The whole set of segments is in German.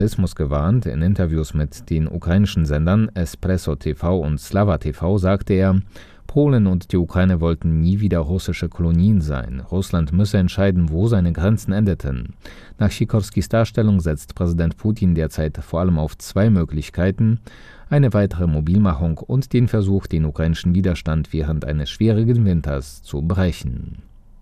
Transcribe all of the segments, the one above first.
gewarnt. In Interviews mit den ukrainischen Sendern Espresso TV und Slava TV sagte er, Polen und die Ukraine wollten nie wieder russische Kolonien sein. Russland müsse entscheiden, wo seine Grenzen endeten. Nach Sikorskis Darstellung setzt Präsident Putin derzeit vor allem auf zwei Möglichkeiten: eine weitere Mobilmachung und den Versuch, den ukrainischen Widerstand während eines schwierigen Winters zu brechen.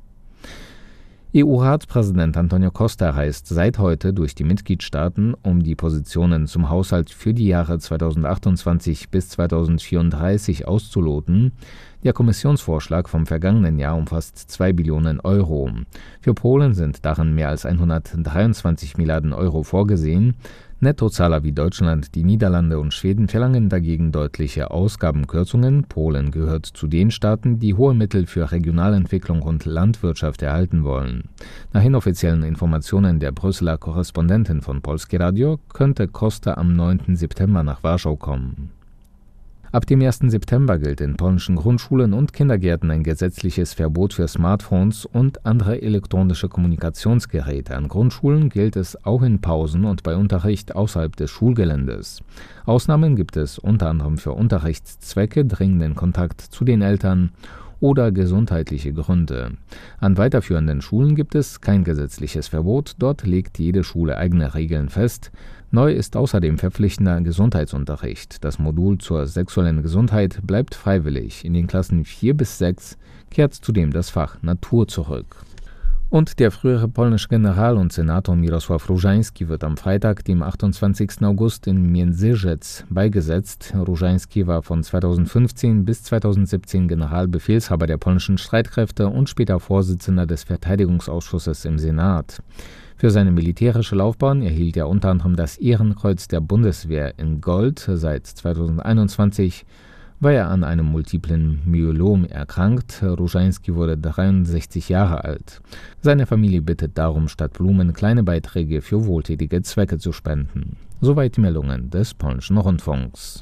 EU-Ratspräsident Antonio Costa reist seit heute durch die Mitgliedstaaten, um die Positionen zum Haushalt für die Jahre 2028 bis 2034 auszuloten. Der Kommissionsvorschlag vom vergangenen Jahr umfasst 2 Billionen Euro. Für Polen sind darin mehr als 123 Milliarden Euro vorgesehen. Nettozahler wie Deutschland, die Niederlande und Schweden verlangen dagegen deutliche Ausgabenkürzungen. Polen gehört zu den Staaten, die hohe Mittel für Regionalentwicklung und Landwirtschaft erhalten wollen. Nach inoffiziellen Informationen der Brüsseler Korrespondentin von Polskie Radio könnte Costa am 9. September nach Warschau kommen. Ab dem 1. September gilt in polnischen Grundschulen und Kindergärten ein gesetzliches Verbot für Smartphones und andere elektronische Kommunikationsgeräte. An Grundschulen gilt es auch in Pausen und bei Unterricht außerhalb des Schulgeländes. Ausnahmen gibt es unter anderem für Unterrichtszwecke, dringenden Kontakt zu den Eltern oder gesundheitliche Gründe. An weiterführenden Schulen gibt es kein gesetzliches Verbot, dort legt jede Schule eigene Regeln fest. Neu ist außerdem verpflichtender Gesundheitsunterricht. Das Modul zur sexuellen Gesundheit bleibt freiwillig. In den Klassen 4 bis 6 kehrt zudem das Fach Natur zurück. Und der frühere polnische General und Senator Mirosław Różański wird am Freitag, dem 28. August in Międzyrzec beigesetzt. Różański war von 2015 bis 2017 Generalbefehlshaber der polnischen Streitkräfte und später Vorsitzender des Verteidigungsausschusses im Senat. Für seine militärische Laufbahn erhielt er unter anderem das Ehrenkreuz der Bundeswehr in Gold. Seit 2021 war er an einem multiplen Myelom erkrankt. Różański wurde 63 Jahre alt. Seine Familie bittet darum, statt Blumen kleine Beiträge für wohltätige Zwecke zu spenden. Soweit die Meldungen des polnischen Rundfunks.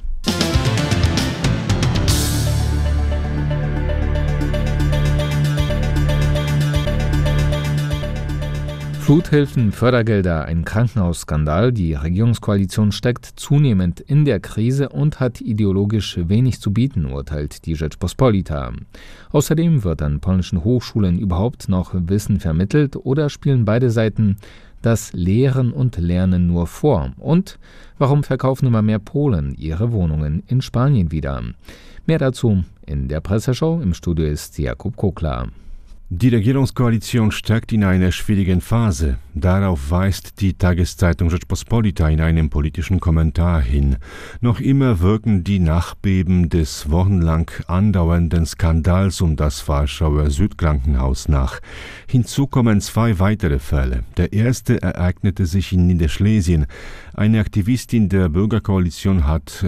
Fluthilfen, Fördergelder, ein Krankenhausskandal. Die Regierungskoalition steckt zunehmend in der Krise und hat ideologisch wenig zu bieten, urteilt die Rzeczpospolita. Außerdem wird an polnischen Hochschulen überhaupt noch Wissen vermittelt oder spielen beide Seiten das Lehren und Lernen nur vor? Und warum verkaufen immer mehr Polen ihre Wohnungen in Spanien wieder? Mehr dazu in der Presseschau. Im Studio ist Jakub Kokler. Die Regierungskoalition steckt in einer schwierigen Phase. Darauf weist die Tageszeitung Rzeczpospolita in einem politischen Kommentar hin. Noch immer wirken die Nachbeben des wochenlang andauernden Skandals um das Warschauer Südkrankenhaus nach. Hinzu kommen 2 weitere Fälle. Der erste ereignete sich in Niederschlesien. Eine Aktivistin der Bürgerkoalition hat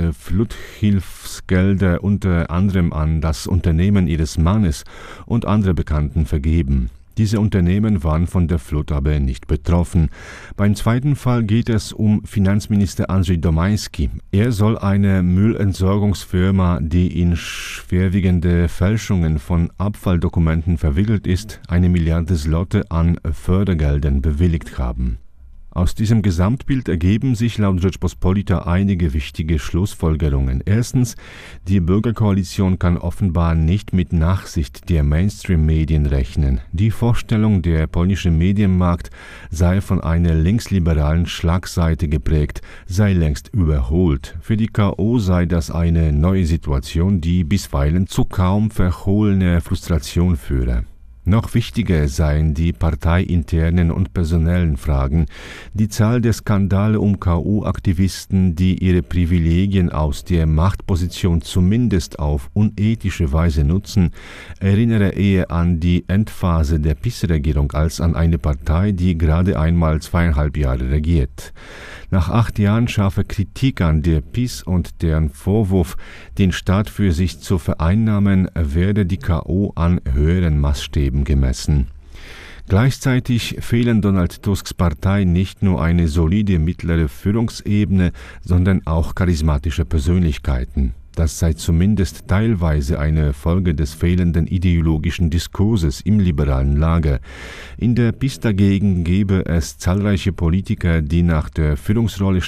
Fluthilfsgelder unter anderem an das Unternehmen ihres Mannes und andere Bekannten vergeben. Diese Unternehmen waren von der Flut aber nicht betroffen. Beim zweiten Fall geht es um Finanzminister Andrzej Domański. Er soll eine Müllentsorgungsfirma, die in schwerwiegende Fälschungen von Abfalldokumenten verwickelt ist, 1 Milliarde Zloty an Fördergeldern bewilligt haben. Aus diesem Gesamtbild ergeben sich laut Rzeczpospolita einige wichtige Schlussfolgerungen. Erstens, die Bürgerkoalition kann offenbar nicht mit Nachsicht der Mainstream-Medien rechnen. Die Vorstellung, der polnische Medienmarkt sei von einer linksliberalen Schlagseite geprägt, sei längst überholt. Für die KO sei das eine neue Situation, die bisweilen zu kaum verhohlener Frustration führe. Noch wichtiger seien die parteiinternen und personellen Fragen. Die Zahl der Skandale um KU-Aktivisten, die ihre Privilegien aus der Machtposition zumindest auf unethische Weise nutzen, erinnere eher an die Endphase der PiS-Regierung als an eine Partei, die gerade einmal 2,5 Jahre regiert. Nach 8 Jahren scharfer Kritik an der PiS und deren Vorwurf, den Staat für sich zu vereinnahmen, werde die KO an höheren Maßstäben gemessen. Gleichzeitig fehlen Donald Tusks Partei nicht nur eine solide mittlere Führungsebene, sondern auch charismatische Persönlichkeiten. Das sei zumindest teilweise eine Folge des fehlenden ideologischen Diskurses im liberalen Lager. In der PiS dagegen gebe es zahlreiche Politiker, die nach der Führungsrolle